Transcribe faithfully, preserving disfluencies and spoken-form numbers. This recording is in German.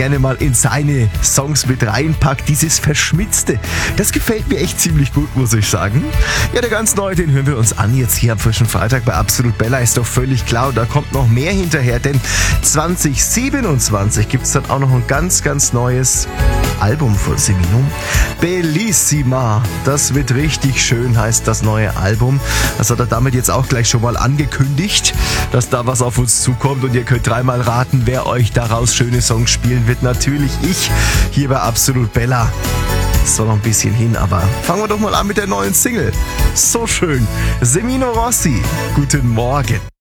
gerne mal in seine Songs mit reinpackt. Dieses Verschmitzte, das gefällt mir echt ziemlich gut, muss ich sagen. Ja, der ganz neue, den hören wir uns an jetzt hier am frischen Freitag bei Absolut Bella, ist doch völlig klar. Und da kommt noch mehr hinterher, denn zwanzig siebenundzwanzig gibt es dann auch noch ein ganz, ganz neues Album von Semino. Bellissima, das wird richtig schön, heißt das neue Album. Das hat er damit jetzt auch gleich schon mal angekündigt, dass da was auf uns zukommt und ihr könnt dreimal raten, wer euch daraus schöne Songs spielen wird. Natürlich ich, hier bei Absolut Bella. Ist zwar noch ein bisschen hin, aber fangen wir doch mal an mit der neuen Single. So schön. Semino Rossi, guten Morgen.